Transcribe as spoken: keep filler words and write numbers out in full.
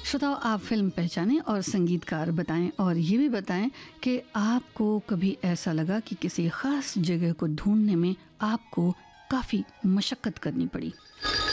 श्रोताओं, आप फिल्म पहचानें और संगीतकार बताएं, और ये भी बताएं कि आपको कभी ऐसा लगा कि किसी ख़ास जगह को ढूंढने में आपको काफ़ी मशक्क़त करनी पड़ी।